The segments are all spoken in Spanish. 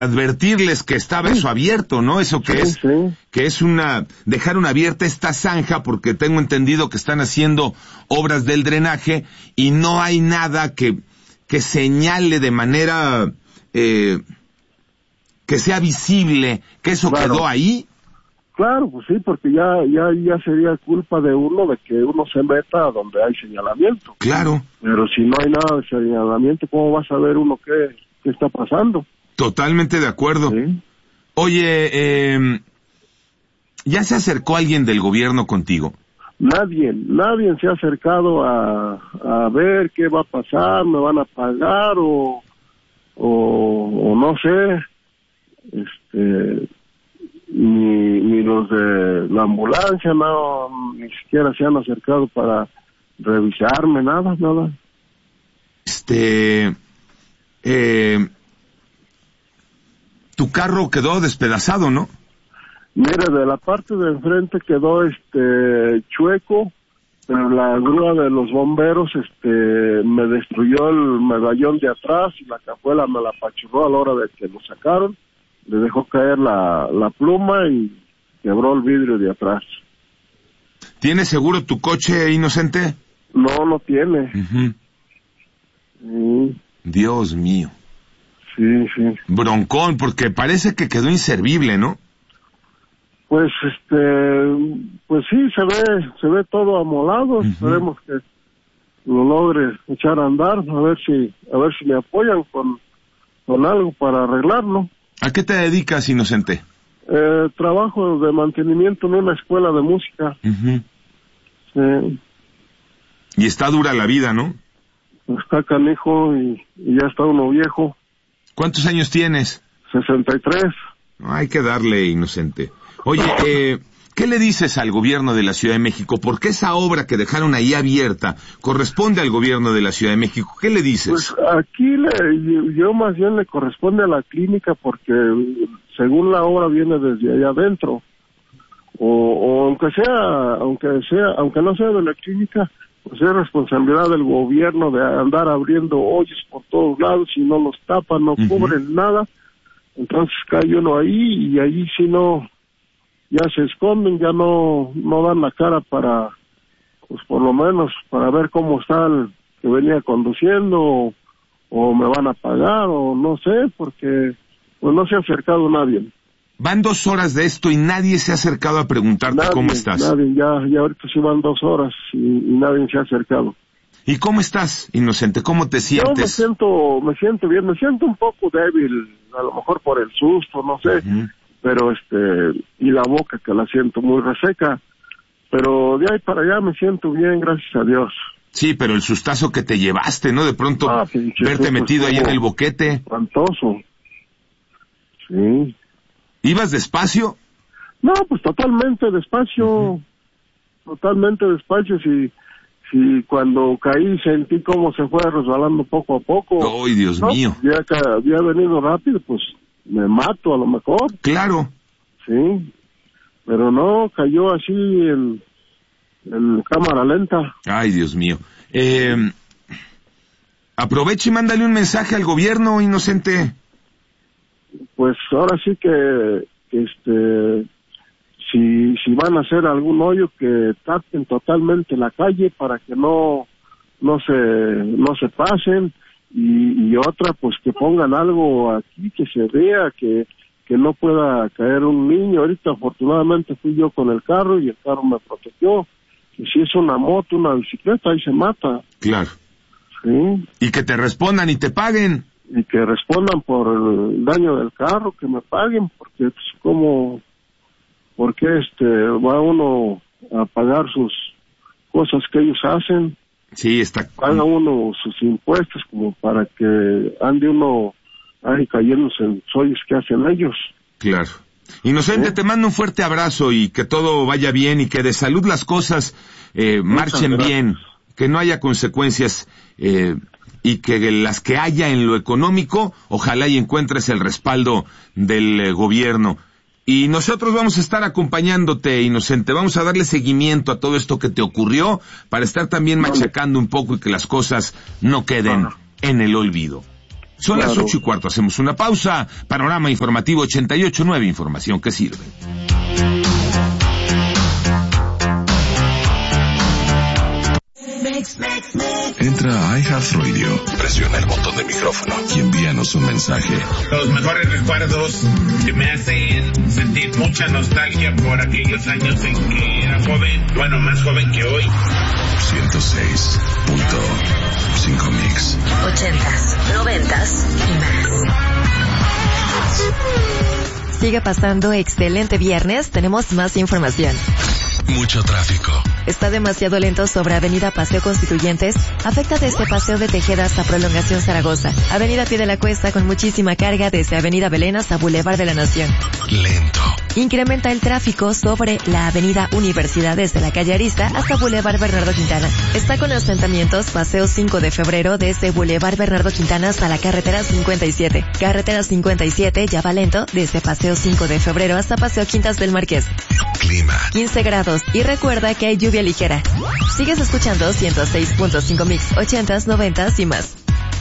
advertirles que estaba eso abierto, ¿no? Eso que Sí. que es dejaron abierta esta zanja porque tengo entendido que están haciendo obras del drenaje y no hay nada que señale de manera que sea visible que eso Claro. quedó ahí. Claro, pues sí, porque ya sería culpa de uno de que uno se meta a donde hay señalamiento. Claro, Pero si no hay nada de señalamiento, ¿cómo va a saber uno qué está pasando? totalmente de acuerdo. Sí. Oye, ¿ya se acercó alguien del gobierno contigo? Nadie se ha acercado a ver qué va a pasar, me van a pagar o no sé, ni los de la ambulancia, no, ni siquiera se han acercado para revisarme, nada. Tu carro quedó despedazado, ¿no? Mira, de la parte de enfrente quedó chueco, pero la grúa de los bomberos me destruyó el medallón de atrás y la cajuela me la apachurró a la hora de que lo sacaron, le dejó caer la pluma y quebró el vidrio de atrás. ¿Tienes seguro tu coche, inocente? No tiene. Uh-huh. Sí, Dios mío. sí. Broncón, porque parece que quedó inservible, ¿no? Pues pues sí, se ve todo amolado. Uh-huh. Esperemos que lo logre echar a andar, a ver si me apoyan con algo para arreglarlo. ¿A qué te dedicas, inocente? Trabajo de mantenimiento en una escuela de música. Uh-huh. Y está dura la vida, ¿no? Está canijo y ya está uno viejo. ¿Cuántos años tienes? 63. Hay que darle, inocente. Oye, ¿qué le dices al gobierno de la Ciudad de México? Porque esa obra que dejaron ahí abierta corresponde al gobierno de la Ciudad de México. ¿Qué le dices? Pues aquí yo más bien le corresponde a la clínica porque según la obra viene desde allá adentro. O aunque no sea de la clínica, pues es responsabilidad del gobierno de andar abriendo hoyos por todos lados y no los tapan, no cubren nada. Entonces cae uno ahí y ahí si no, ya se esconden, ya no dan la cara para, pues por lo menos para ver cómo está el que venía conduciendo o me van a pagar o no sé, porque pues no se ha acercado nadie. Van 2 horas de esto y nadie se ha acercado a preguntarte cómo estás. Nadie, ya ahorita sí van 2 horas y nadie se ha acercado. ¿Y cómo estás, inocente? ¿Cómo te sientes? Yo me siento bien, me siento un poco débil, a lo mejor por el susto, no sé, pero y la boca que la siento muy reseca, pero de ahí para allá me siento bien, gracias a Dios. Sí, pero el sustazo que te llevaste, ¿no? De pronto verte sí, metido pues, ahí en el boquete. Espantoso. Sí. ¿Ibas despacio? No, pues totalmente despacio, si cuando caí sentí cómo se fue resbalando poco a poco. ¡Ay, Dios mío! Ya que había venido rápido, pues me mato a lo mejor. Claro. Sí, pero no, cayó así en cámara lenta. ¡Ay, Dios mío! Aprovecha y mándale un mensaje al gobierno, inocente. Pues ahora sí que si van a hacer algún hoyo que tapen totalmente la calle para que no se pasen y otra pues que pongan algo aquí que se vea que no pueda caer un niño. Ahorita afortunadamente fui yo con el carro y el carro me protegió, que si es una moto, una bicicleta, ahí se mata. Claro. Sí. Y que te respondan y te paguen. Y que respondan por el daño del carro, que me paguen, porque pues porque va uno a pagar sus cosas que ellos hacen. Sí, está. Paga uno sus impuestos como para que ande uno ahí cayéndose en los hoyos que hacen ellos. Claro. Inocente, te mando un fuerte abrazo y que todo vaya bien y que de salud las cosas marchen bien, que no haya consecuencias y que las que haya en lo económico, ojalá y encuentres el respaldo del gobierno. Y nosotros vamos a estar acompañándote, inocente, vamos a darle seguimiento a todo esto que te ocurrió para estar también machacando un poco y que las cosas no queden en el olvido. Son las 8:15, hacemos una pausa. Panorama Informativo 88.9, información que sirve. Entra a iHeartRadio, presiona el botón de micrófono y envíanos un mensaje. Los mejores recuerdos que me hacen sentir mucha nostalgia por aquellos años en que era joven, bueno, más joven que hoy. 106.5 Mix. 80s, 90s y más. Sigue pasando excelente viernes, tenemos más información. Mucho tráfico. Está demasiado lento sobre Avenida Paseo Constituyentes, afecta desde Paseo de Tejeda hasta Prolongación Zaragoza. Avenida Pie de la Cuesta con muchísima carga desde Avenida Belén hasta Boulevard de la Nación. Lento. Incrementa el tráfico sobre la Avenida Universidad desde la calle Arista hasta Boulevard Bernardo Quintana. Está con asentamientos Paseo 5 de Febrero desde Boulevard Bernardo Quintana hasta la Carretera 57. Carretera 57 ya va lento desde Paseo 5 de Febrero hasta Paseo Quintas del Marqués. Clima. 15 grados y recuerda que hay lluvia ligera. Sigues escuchando 106.5 Mix, 80s, 90s y más.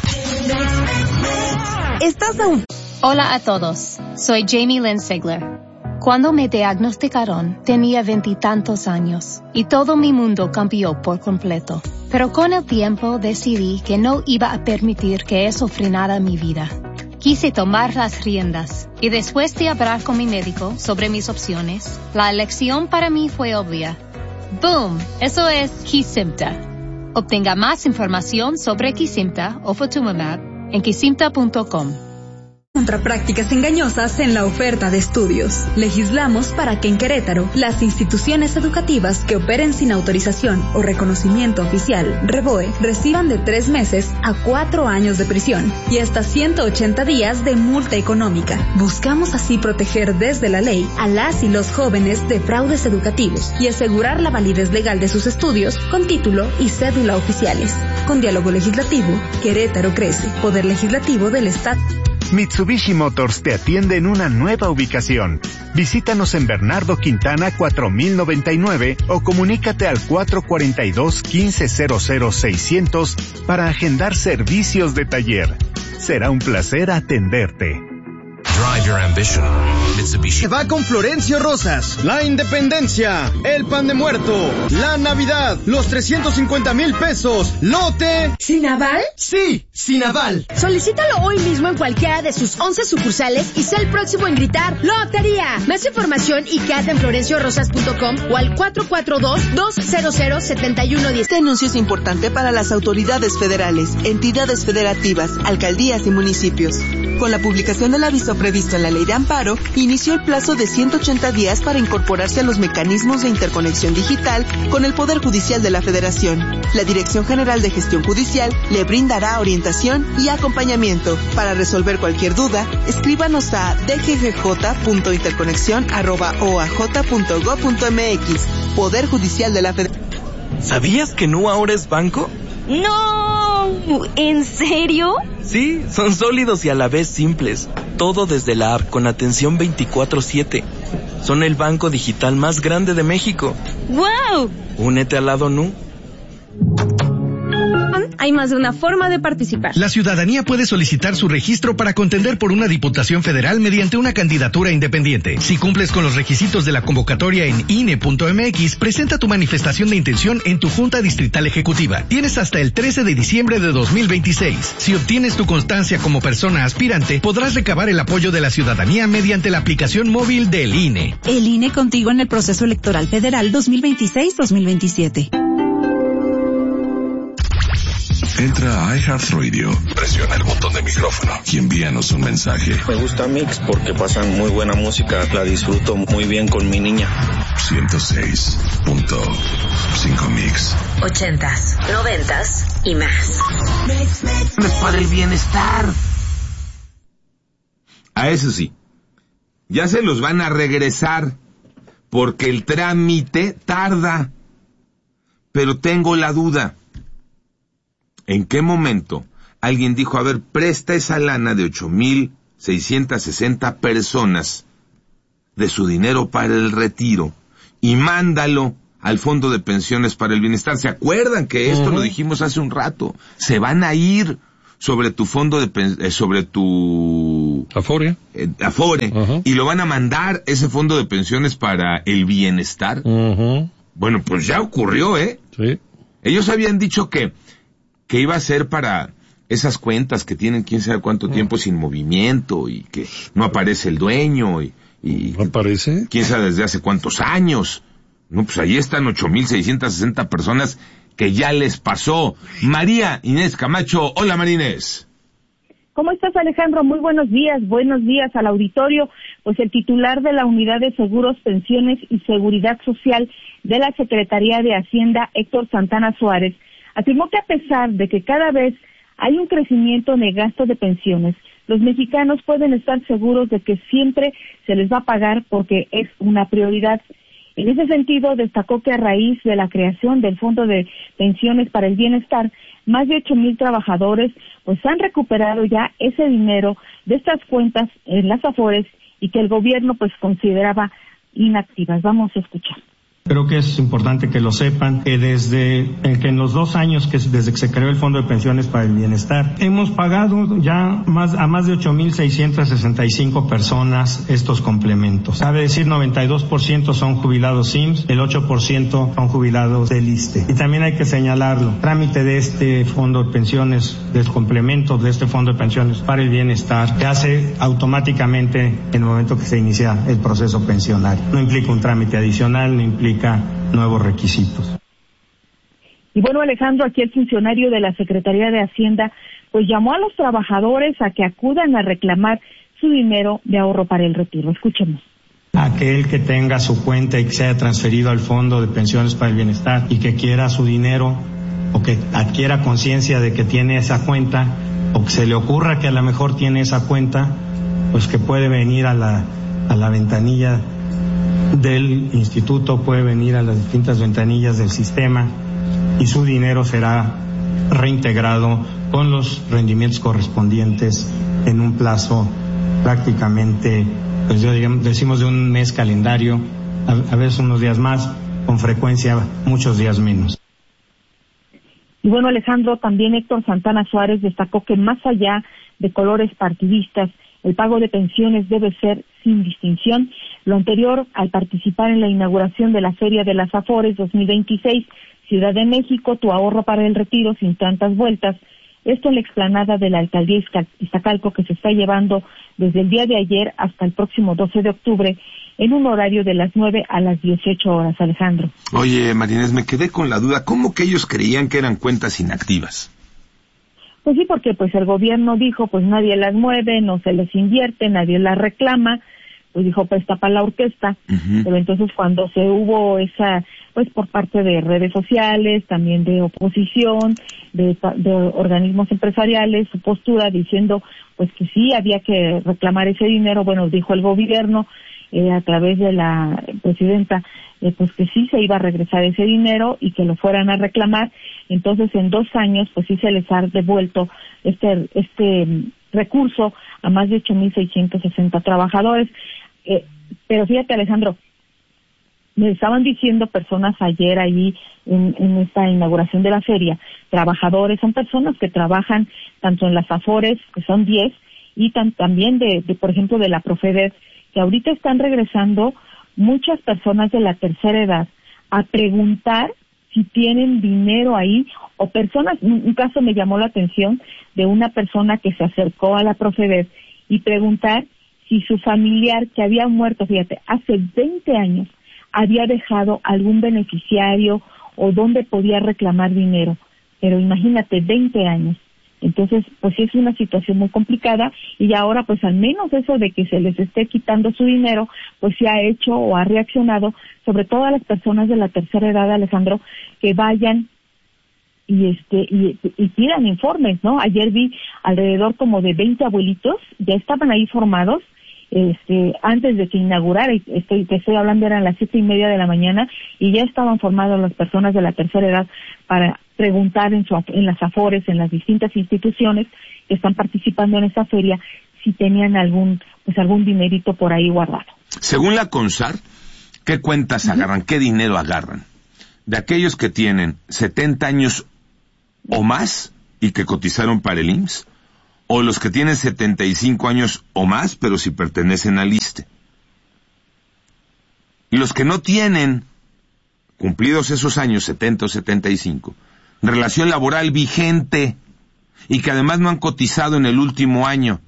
Estás aún. Hola a todos, soy Jamie Lynn Sigler. Cuando me diagnosticaron, tenía 20 y tantos años y todo mi mundo cambió por completo. Pero con el tiempo decidí que no iba a permitir que eso frenara mi vida. Quise tomar las riendas y después de hablar con mi médico sobre mis opciones, la elección para mí fue obvia. ¡Boom! Eso es Kesimpta. Obtenga más información sobre Kesimpta o Ofatumumab en kesimpta.com. Contra prácticas engañosas en la oferta de estudios. Legislamos para que en Querétaro las instituciones educativas que operen sin autorización o reconocimiento oficial, REBOE, reciban de 3 meses a 4 años de prisión y hasta 180 días de multa económica. Buscamos así proteger desde la ley a las y los jóvenes de fraudes educativos y asegurar la validez legal de sus estudios con título y cédula oficiales. Con diálogo legislativo, Querétaro crece. Poder Legislativo del Estado. Mitsubishi Motors te atiende en una nueva ubicación. Visítanos en Bernardo Quintana 4099 o comunícate al 442-1500-600 para agendar servicios de taller. Será un placer atenderte. Drive your ambition. Mitsubishi. Va con Florencio Rosas, la independencia, el pan de muerto, la Navidad, los 350,000 pesos, lote. ¿Sinaval? Sí, Sinaval. Solicítalo hoy mismo en cualquiera de sus 11 sucursales y sé el próximo en gritar ¡Lotería! Más información y quédate en florenciorosas.com o al 442-200-7110. Este anuncio es importante para las autoridades federales, entidades federativas, alcaldías y municipios. Con la publicación del aviso previsto en la Ley de Amparo, inició el plazo de 180 días para incorporarse a los mecanismos de interconexión digital con el Poder Judicial de la Federación. La Dirección General de Gestión Judicial le brindará orientación y acompañamiento. Para resolver cualquier duda, escríbanos a dggj.interconexión@oaj.gov.mx. Poder Judicial de la Federación. ¿Sabías que Nu ahora es banco? ¡No! ¿En serio? Sí, son sólidos y a la vez simples. Todo desde la app con atención 24/7. Son el banco digital más grande de México. ¡Wow! Únete al lado Nu. Hay más de una forma de participar. La ciudadanía puede solicitar su registro para contender por una diputación federal mediante una candidatura independiente. Si cumples con los requisitos de la convocatoria en INE.mx, presenta tu manifestación de intención en tu Junta Distrital Ejecutiva. Tienes hasta el 13 de diciembre de 2026. Si obtienes tu constancia como persona aspirante, podrás recabar el apoyo de la ciudadanía mediante la aplicación móvil del INE. El INE contigo en el proceso electoral federal 2026-2027. Entra a iHeartRadio, presiona el botón de micrófono y envíanos un mensaje. Me gusta Mix porque pasan muy buena música, la disfruto muy bien con mi niña. 106.5 Mix. 80s, 90s y más. Para el bienestar. A eso sí, ya se los van a regresar porque el trámite tarda. Pero tengo la duda. ¿En qué momento alguien dijo, a ver, presta esa lana de 8,660 personas de su dinero para el retiro y mándalo al Fondo de Pensiones para el Bienestar? ¿Se acuerdan que esto lo dijimos hace un rato? Se van a ir sobre tu fondo de sobre tu Afore, y lo van a mandar ese fondo de pensiones para el bienestar. Bueno, pues ya ocurrió, Sí. Ellos habían dicho que iba a ser para esas cuentas que tienen quién sabe cuánto tiempo sin movimiento y que no aparece el dueño y ¿no aparece? Quién sabe desde hace cuántos años. No, pues ahí están 8,660 personas que ya les pasó. María Inés Camacho. Hola, María Inés. ¿Cómo estás, Alejandro? Muy buenos días al auditorio. Pues el titular de la Unidad de Seguros, Pensiones y Seguridad Social de la Secretaría de Hacienda, Héctor Santana Suárez, afirmó que a pesar de que cada vez hay un crecimiento en el gasto de pensiones, los mexicanos pueden estar seguros de que siempre se les va a pagar porque es una prioridad. En ese sentido, destacó que a raíz de la creación del Fondo de Pensiones para el Bienestar, más de 8,000 trabajadores pues han recuperado ya ese dinero de estas cuentas en las Afores y que el gobierno pues consideraba inactivas. Vamos a escuchar. Creo que es importante que lo sepan, que desde que en los 2 años desde que se creó el Fondo de Pensiones para el Bienestar, hemos pagado ya a más de 8,665 personas estos complementos. Cabe decir, 92% son jubilados IMSS, el 8% son jubilados del ISSSTE. Y también hay que señalarlo, el trámite de este Fondo de Pensiones, del complemento de este Fondo de Pensiones para el Bienestar, se hace automáticamente en el momento que se inicia el proceso pensionario. No implica un trámite adicional, no implica nuevos requisitos. Y bueno, Alejandro, aquí el funcionario de la Secretaría de Hacienda pues llamó a los trabajadores a que acudan a reclamar su dinero de ahorro para el retiro. Escuchemos. Aquel que tenga su cuenta y que se haya transferido al Fondo de Pensiones para el Bienestar y que quiera su dinero o que adquiera conciencia de que tiene esa cuenta o que se le ocurra que a lo mejor tiene esa cuenta, pues que puede venir a la ventanilla del instituto, puede venir a las distintas ventanillas del sistema y su dinero será reintegrado con los rendimientos correspondientes en un plazo prácticamente, pues decimos de un mes calendario, a veces unos días más, con frecuencia muchos días menos. Y bueno, Alejandro, también Héctor Santana Suárez destacó que más allá de colores partidistas, el pago de pensiones debe ser sin distinción. Lo anterior al participar en la inauguración de la Feria de las Afores 2026, Ciudad de México, tu ahorro para el retiro sin tantas vueltas. Esto en la explanada de la Alcaldía Iztacalco, que se está llevando desde el día de ayer hasta el próximo 12 de octubre, en un horario de las 9 a las 18 horas, Alejandro. Oye, Marinés, me quedé con la duda. ¿Cómo que ellos creían que eran cuentas inactivas? Pues sí, porque pues el gobierno dijo, pues nadie las mueve, no se les invierte, nadie las reclama, pues dijo, presta para la orquesta. Pero entonces cuando se hubo esa, pues por parte de redes sociales, también de oposición, de organismos empresariales, su postura diciendo pues que sí había que reclamar ese dinero, bueno, dijo el gobierno a través de la presidenta, pues que sí se iba a regresar ese dinero y que lo fueran a reclamar. Entonces en 2 años pues sí se les ha devuelto este recurso a más de 8,660 trabajadores. Pero fíjate, Alejandro, me estaban diciendo personas ayer ahí en esta inauguración de la feria, trabajadores, son personas que trabajan tanto en las Afores, que son 10, y también de por ejemplo de la Profedet, que ahorita están regresando muchas personas de la tercera edad a preguntar si tienen dinero ahí, o personas, un caso me llamó la atención de una persona que se acercó a la Profedet y preguntar si su familiar que había muerto, fíjate, hace 20 años, había dejado algún beneficiario o dónde podía reclamar dinero. Pero imagínate, 20 años. Entonces, pues sí es una situación muy complicada y ahora pues al menos eso de que se les esté quitando su dinero, pues se ha hecho o ha reaccionado, sobre todo a las personas de la tercera edad, Alejandro, que vayan y pidan informes, ¿no? Ayer vi alrededor como de 20 abuelitos, ya estaban ahí formados, antes de que inaugurara, te estoy hablando, eran las 7:30 de la mañana y ya estaban formadas las personas de la tercera edad para preguntar en las Afores, en las distintas instituciones que están participando en esta feria, si tenían algún dinerito por ahí guardado. Según la CONSAR, ¿qué cuentas agarran? ¿Qué dinero agarran? De aquellos que tienen 70 años o más y que cotizaron para el IMSS, o los que tienen 75 años o más, pero si pertenecen al ISSSTE. Y los que no tienen, cumplidos esos años, 70 o 75, relación laboral vigente, y que además no han cotizado en el último año,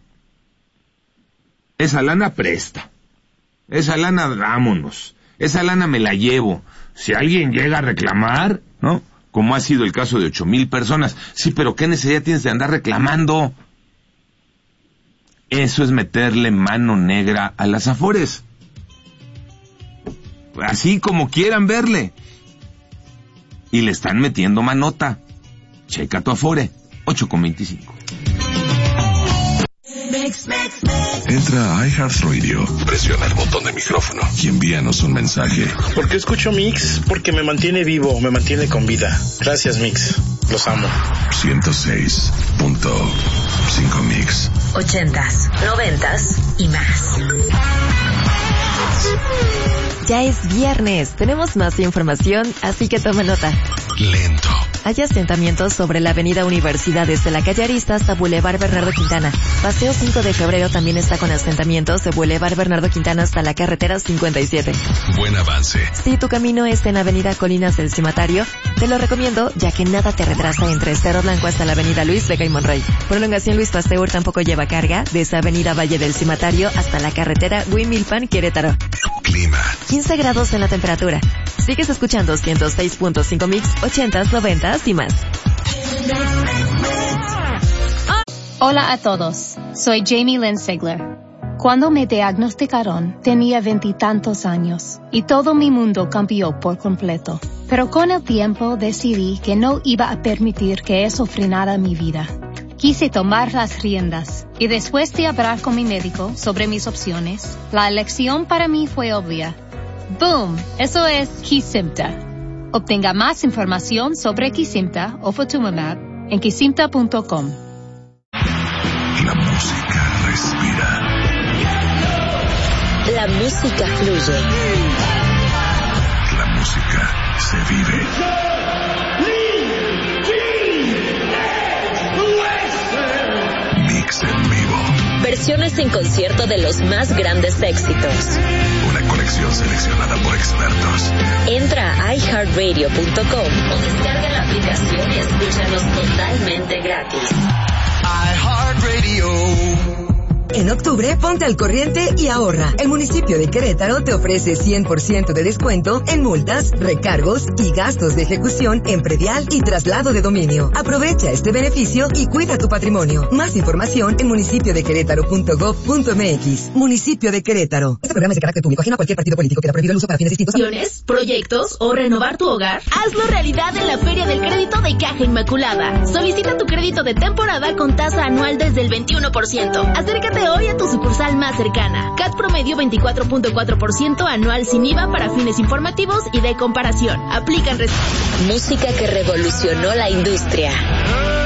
esa lana presta. Esa lana vámonos. Esa lana me la llevo. Si alguien llega a reclamar, ¿no? Como ha sido el caso de 8,000 personas. Sí, pero ¿qué necesidad tienes de andar reclamando? Eso es meterle mano negra a las Afores. Así como quieran verle. Y le están metiendo manota. Checa tu Afore. 8,25. Entra a iHeartRadio, presiona el botón de micrófono y envíanos un mensaje. ¿Por qué escucho Mix? Porque me mantiene vivo, me mantiene con vida. Gracias, Mix. Los amo. 106.5 Mix. 80s, 90s y más. Ya es viernes, tenemos más información, así que toma nota. Lento. Hay asentamientos sobre la avenida Universidad desde la calle Arista hasta Boulevard Bernardo Quintana. Paseo 5 de febrero también está con asentamientos de Boulevard Bernardo Quintana hasta la carretera 57. Buen avance. Si tu camino es en avenida Colinas del Cimatario, te lo recomiendo ya que nada te retrasa entre Cerro Blanco hasta la avenida Luis Vega y Monrey. Prolongación Luis Pasteur tampoco lleva carga desde avenida Valle del Cimatario hasta la carretera Huimilpan Querétaro. Clima. 15 grados en la temperatura. Sigues escuchando 106.5 Mix, 80s, 90s y más. Hola a todos, soy Jamie Lynn Sigler. Cuando me diagnosticaron, tenía 20 y tantos años y todo mi mundo cambió por completo. Pero con el tiempo decidí que no iba a permitir que eso frenara mi vida. Quise tomar las riendas y después de hablar con mi médico sobre mis opciones, la elección para mí fue obvia. ¡Boom! Eso es Kesimpta. Obtenga más información sobre Kesimpta o Ofatumumab en kesimpta.com. La música respira. La música fluye. La música se vive. Mix en vivo. Versiones en concierto de los más grandes éxitos. Una colección seleccionada por expertos. Entra a iHeartRadio.com o descarga la aplicación y escúchanos totalmente gratis. iHeartRadio. En octubre, ponte al corriente y ahorra. El municipio de Querétaro te ofrece 100% de descuento en multas, recargos y gastos de ejecución en predial y traslado de dominio. Aprovecha este beneficio y cuida tu patrimonio. Más información en municipiodequerétaro.gov.mx. Municipio de Querétaro. Este programa es de carácter público, ajeno a cualquier partido político. Queda prohibido el uso para fines distintos. ¿Proyectos o renovar tu hogar? Hazlo realidad en la Feria del Crédito de Caja Inmaculada. Solicita tu crédito de temporada con tasa anual desde el 21%. Acércate hoy a tu sucursal más cercana. CAT promedio 24.4% anual sin IVA para fines informativos y de comparación. Aplican música que revolucionó la industria.